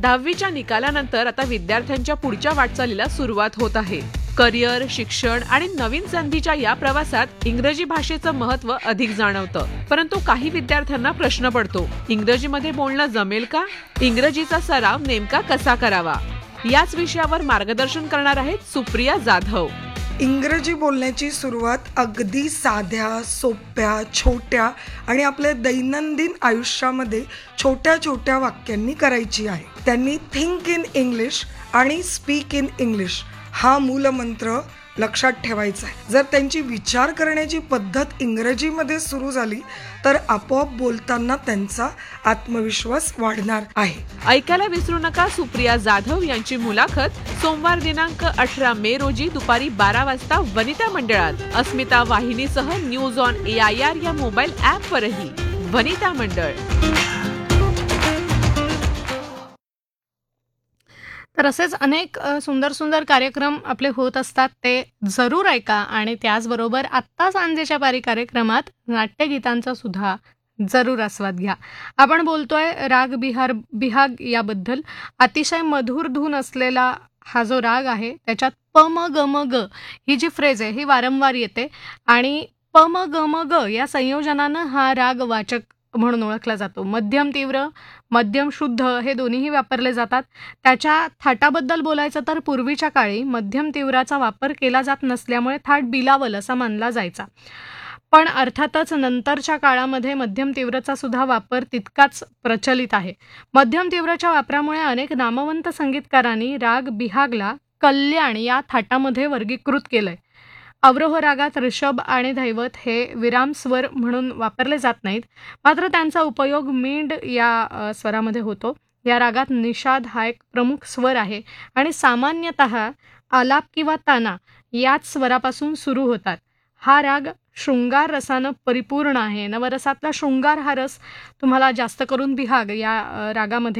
10वीच्या निकालानंतर आता विद्यार्थ्यांच्या पुढच्या वाटचालीला सुरुवात होत आहे. करिअर, शिक्षण आणि नवीन संधीच्या या प्रवासात इंग्रजी भाषेचं महत्त्व अधिक जाणवतं. परंतु काही विद्यार्थ्यांना प्रश्न पडतो, इंग्रजीमध्ये बोलणं जमेल का? इंग्रजीचा सराव नेमका कसा करावा? याच विषयावर मार्गदर्शन करणार आहेत सुप्रिया जाधव. इंग्रजी बोलण्याची सुरुवात अगदी साध्या, सोप्या, छोट्या आणि आपल्या दैनंदिन आयुष्यामध्ये छोट्या छोट्या वाक्यांनी करायची आहे. त्यांनी थिंक इन इंग्लिश आणि स्पीक इन इंग्लिश हा मूलमंत्र लक्षात ठेवायचा आहे. जर त्यांची विचार करण्याची पद्धत इंग्रजीमध्ये सुरू झाली तर आपोआप बोलताना त्यांचा आत्मविश्वास वाढणार आहे. ऐकायला विसरू नका सुप्रिया जाधव यांची मुलाखत सोमवार दिनांक 18 मे रोजी दुपारी 12 वाजता वनिता मंडळात. अस्मिता वाहिनीसह न्यूज ऑन AIR या मोबाईल ॲपवरही. वनिता मंडळ. तर असेच अनेक सुंदर सुंदर कार्यक्रम आपले होत असतात, ते जरूर ऐका. आणि त्याचबरोबर आत्ता सांजेच्या पारी कार्यक्रमात नाट्यगीतांचा सुद्धा जरूर आस्वाद घ्या. आपण बोलतोय राग बिहाग याबद्दल. अतिशय मधुर धून असलेला हा जो राग आहे त्याच्यात प म ग म ग ही जी फ्रेज आहे ही वारंवार येते आणि प म ग म ग या संयोजनानं हा राग वाचक म्हणून ओळखला जातो. मध्यम तीव्र, मध्यम शुद्ध हे दोन्हीही वापरले जातात. त्याच्या थाटाबद्दल बोलायचं तर पूर्वीच्या काळी मध्यम तीव्राचा वापर केला जात नसल्यामुळे थाट बिलावल असा मानला जायचा. पण अर्थातच नंतरच्या काळामध्ये मध्यम तीव्रचा सुद्धा वापर तितकाच प्रचलित आहे. मध्यम तीव्रच्या वापरामुळे अनेक नामवंत संगीतकारांनी राग बिहागला कल्याण या थाटामध्ये वर्गीकृत केलंय. अवरोह रागात ऋषभ आणि धैवत हे विराम स्वर म्हणून वापरले जात नाहीत, मात्र त्यांचा उपयोग मींड या स्वरामध्ये होतो. या रागात निषाद हा एक प्रमुख स्वर आहे आणि सामान्यतः आलाप किंवा ताना याच स्वरापासून सुरू होतात. हा राग शृंगार रसानं परिपूर्ण आहे. नवरसातला शृंगार हा रस तुम्हाला जास्त करून बिहाग या रागामध्ये